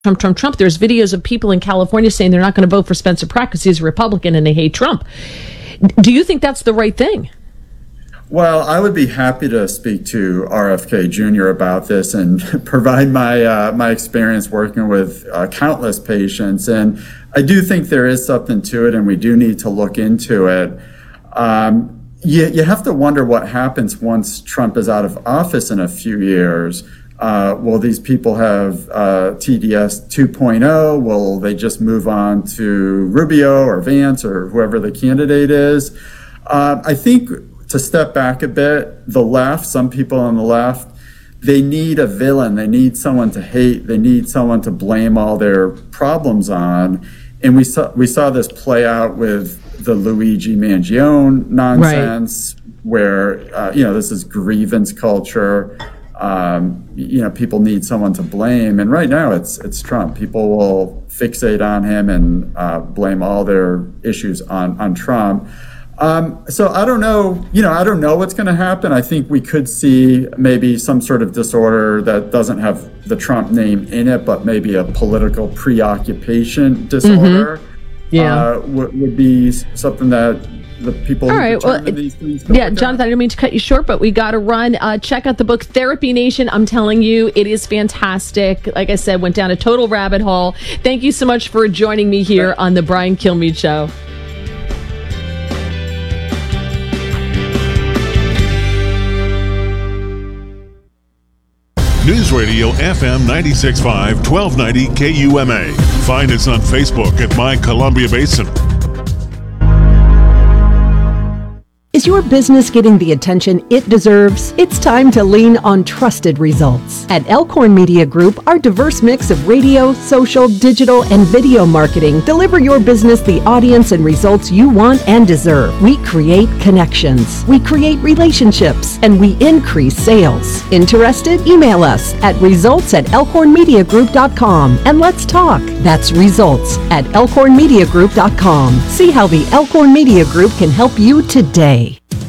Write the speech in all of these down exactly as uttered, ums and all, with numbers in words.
Trump, Trump, Trump. There's videos of people in California saying they're not going to vote for Spencer Pratt because he's a Republican and they hate Trump. Do you think that's the right thing? Well, I would be happy to speak to R F K Junior about this and provide my uh, my experience working with uh, countless patients. And I do think there is something to it, and we do need to look into it. Um, you, you have to wonder what happens once Trump is out of office in a few years. Uh, will these people have uh, T D S two point oh? Will they just move on to Rubio or Vance or whoever the candidate is? Uh, I think to step back a bit, the left, some people on the left, they need a villain. They need someone to hate. They need someone to blame all their problems on. And we saw we saw this play out with the Luigi Mangione nonsense, right, where uh, you know this is grievance culture. Um, you know, people need someone to blame, and right now it's it's Trump. People will fixate on him and uh, blame all their issues on on Trump. Um, so I don't know. You know, I don't know what's going to happen. I think we could see maybe some sort of disorder that doesn't have the Trump name in it, but maybe a political preoccupation disorder. Mm-hmm. Yeah, uh, would, would be something that the people All who right, determine well, these things. Yeah, Jonathan, I don't mean to cut you short, but we got to run. Uh, check out the book Therapy Nation. I'm telling you, it is fantastic. Like I said, went down a total rabbit hole. Thank you so much for joining me here on the Brian Kilmeade Show. News Radio F M ninety-six point five, twelve ninety K U M A. Find us on Facebook at My Columbia Basin. Is your business getting the attention it deserves? It's time to lean on trusted results. At Elkhorn Media Group, our diverse mix of radio, social, digital, and video marketing deliver your business the audience and results you want and deserve. We create connections, we create relationships, and we increase sales. Interested? Email us at results at elkhorn media group dot com and let's talk. That's results at elkhorn media group dot com. See how the Elkhorn Media Group can help you today.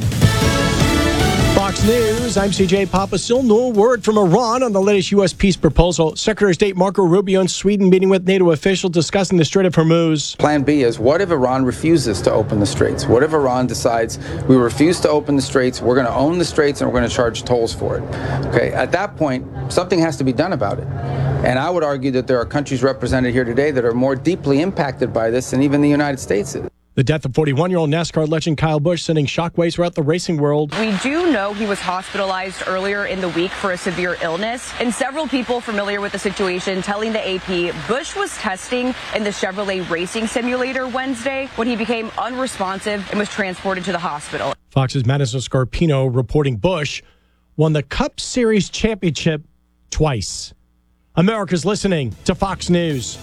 Fox News, I'm C J Papa. Still no word from Iran on the latest U S peace proposal. Secretary of State Marco Rubio in Sweden meeting with NATO officials discussing the Strait of Hormuz. Plan B is, what if Iran refuses to open the straits? What if Iran decides we refuse to open the straits, we're going to own the straits, and we're going to charge tolls for it? Okay, at that point, something has to be done about it. And I would argue that there are countries represented here today that are more deeply impacted by this than even the United States is. The death of forty-one-year-old NASCAR legend Kyle Busch sending shockwaves throughout the racing world. We do know he was hospitalized earlier in the week for a severe illness, and several people familiar with the situation telling the A P Busch was testing in the Chevrolet racing simulator Wednesday when he became unresponsive and was transported to the hospital. Fox's Madison Scarpino reporting Busch won the Cup Series championship twice. America's listening to Fox News.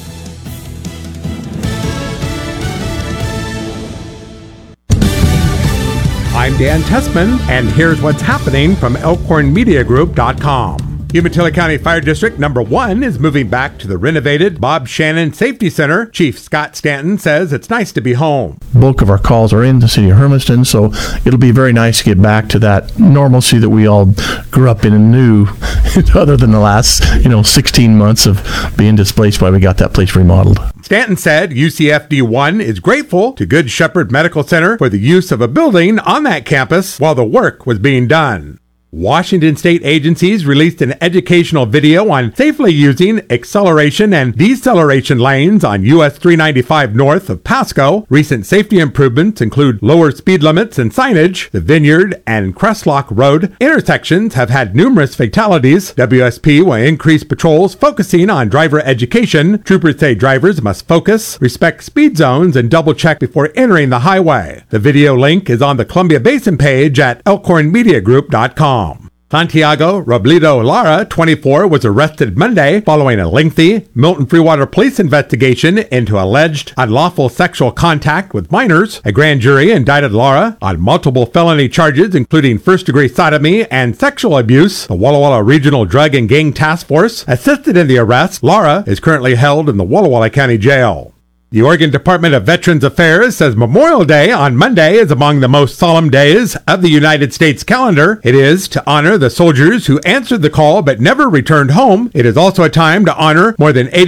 I'm Dan Tessman, and here's what's happening from elkhorn media group dot com. Umatilla County Fire District number one is moving back to the renovated Bob Shannon Safety Center. Chief Scott Stanton says it's nice to be home. Bulk of our calls are in the city of Hermiston, so it'll be very nice to get back to that normalcy that we all grew up in and knew, other than the last, you know, sixteen months of being displaced while we got that place remodeled. Stanton said U C F D one is grateful to Good Shepherd Medical Center for the use of a building on that campus while the work was being done. Washington state agencies released an educational video on safely using acceleration and deceleration lanes on U S three ninety-five north of Pasco. Recent safety improvements include lower speed limits and signage. The Vineyard and Crestlock Road intersections have had numerous fatalities. W S P will increase patrols focusing on driver education. Troopers say drivers must focus, respect speed zones, and double check before entering the highway. The video link is on the Columbia Basin page at elkhorn media group dot com. Santiago Robledo Lara, twenty-four, was arrested Monday following a lengthy Milton Freewater police investigation into alleged unlawful sexual contact with minors. A grand jury indicted Lara on multiple felony charges, including first-degree sodomy and sexual abuse. The Walla Walla Regional Drug and Gang Task Force assisted in the arrest. Lara is currently held in the Walla Walla County Jail. The Oregon Department of Veterans Affairs says Memorial Day on Monday is among the most solemn days of the United States calendar. It is to honor the soldiers who answered the call but never returned home. It is also a time to honor more than eighty